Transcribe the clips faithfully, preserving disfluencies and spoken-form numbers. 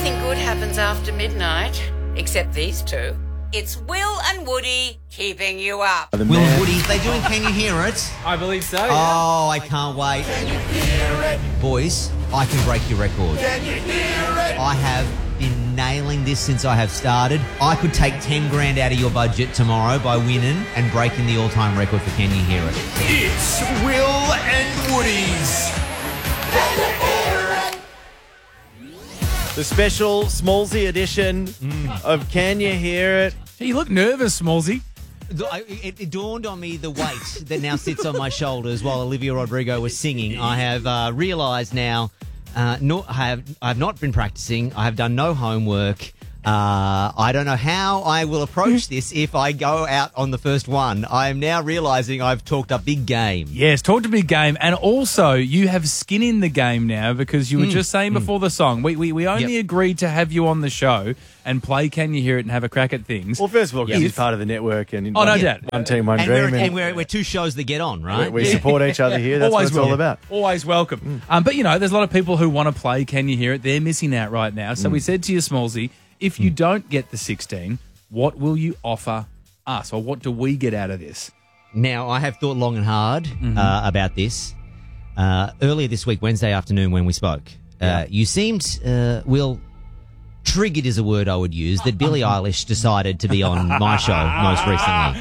Nothing good happens after midnight, except these two. It's Will and Woody keeping you up. Will and Woody, they doing Can You Hear It? I believe so, yeah. Oh, I can't wait. Can you hear it? Boys, I can break your record. Can you hear it? I have been nailing this since I have started. I could take ten grand out of your budget tomorrow by winning and breaking the all-time record for Can You Hear It. It's Will and Woody's Can You Hear It? The special Smallsy edition mm. of Can You Hear It? You look nervous, Smallsy. It, it dawned on me the weight that now sits on my shoulders while Olivia Rodrigo was singing. I have uh, realised now, uh, no, I have I have not been practising. I have done no homework. Uh, I don't know how I will approach this if I go out on the first one. I am now realising I've talked a big game. Yes, talked a big game. And also, you have skin in the game now because you were mm. just saying mm. before the song, we we, we only yep. agreed to have you on the show and play Can You Hear It and have a crack at things. Well, first of all, because yep. he's part of the network. and Oh, one, no doubt. One team, one and dream. We're, and, and we're, we're two shows that get on, right? We, we support each other here. That's Always what it's all about. Always welcome. Mm. Um, but, you know, there's a lot of people who want to play Can You Hear It. They're missing out right now. So mm. we said to you, Smallsy, if you don't get the sixteen, what will you offer us, or what do we get out of this? Now, I have thought long and hard mm-hmm. uh, about this. Uh, earlier this week, Wednesday afternoon, when we spoke, uh, yeah. you seemed, uh, Will, triggered is a word I would use, that Billie Eilish decided to be on my show most recently.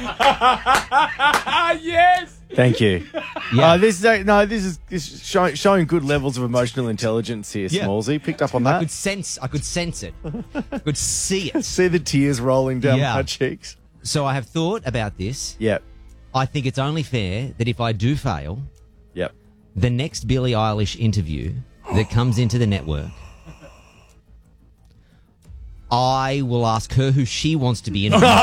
Yes! Thank you. Yeah. Uh, this is a, no. This is, this is show, showing good levels of emotional intelligence here, yeah. Smallsy. Picked up on that. I could sense. I could sense it. I could see it. See the tears rolling down yeah. my cheeks. So I have thought about this. Yep. I think it's only fair that if I do fail, yep, the next Billie Eilish interview that comes into the network, I will ask her who she wants to be interviewed.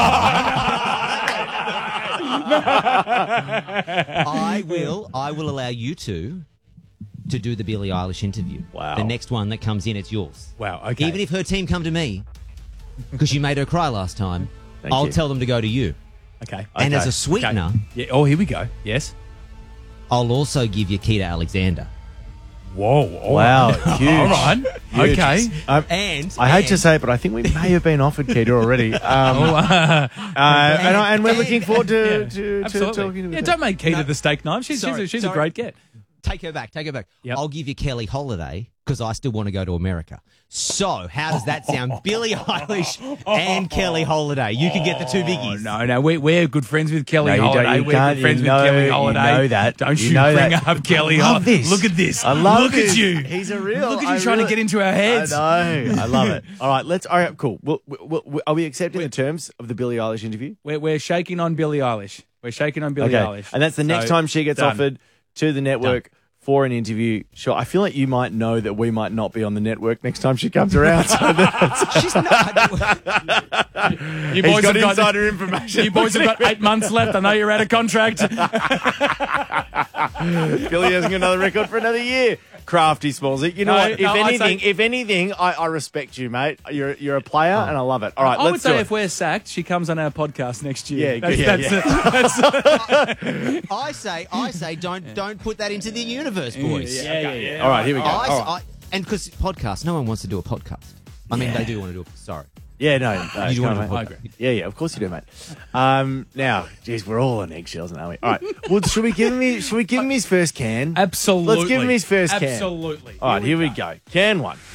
I will. I will allow you two to do the Billie Eilish interview. Wow. The next one that comes in, it's yours. Wow. Okay. Even if her team come to me because you made her cry last time, Thank I'll you. tell them to go to you. Okay. And okay. as a sweetener, okay. yeah. Oh, here we go. Yes. I'll also give you Keita Alexander. Whoa. All wow. Right. Huge. All right. Huge. Okay. Um, and I and, hate to say it, but I think we may have been offered Keita already. Um, oh, uh, uh, and, I, and we're and, looking forward to, yeah, to, to talking to Yeah, don't make Keita no, the steak knife. She's, sorry, she's, a, she's sorry. a great get. Take her back. Take her back. Yep. I'll give you Kelly Holiday because I still want to go to America. So, how does that sound? Billie Eilish and Kelly Holiday. You can get the two biggies. Oh, no, no, we're, we're good friends with Kelly no, you Holiday. Don't, you we're can't, good friends you know, with Kelly Holiday. You know that. Don't you, you know bring that. up Kelly I love Holiday. this. Look at this. I love Look this. at you. He's a real. Look at you I trying really, to get into our heads. I know. I love it. All right, let's. All right, cool. We'll, we'll, we'll, are we accepting we're, the terms of the Billie Eilish interview? We're, we're shaking on Billie Eilish. We're shaking on Billie okay. Eilish. And that's the next so, time she gets done. offered to the network. Done. For an interview, sure. I feel like you might know that we might not be on the network next time she comes around. So She's not. You boys He's got have insider got, information. You boys have got eight months left. I know you're out of contract. Billy hasn't got another record for another year. Crafty Smallsy. You know No, what? If no, I'd anything, say- if anything, I, I respect you, mate. You're you're a player, and I love it. All right, I let's would say do if it. we're sacked, she comes on our podcast next year. Yeah, that's, yeah, that's, yeah. That's, that's, I say, I say, don't don't put that into the universe, boys. yeah, yeah, yeah. All right, here we go. I, All right. I, and because podcast, no one wants to do a podcast. I mean, they do want to do it. Sorry. Yeah, no, no You do come want to on, do a mate. podcast. Yeah, yeah, of course you do, mate. Um, now, geez, we're all on eggshells, aren't we? All right. Well, should we give him? Should we give him his first can? Absolutely. Let's give him his first can. Absolutely. All right, here we go. Can one.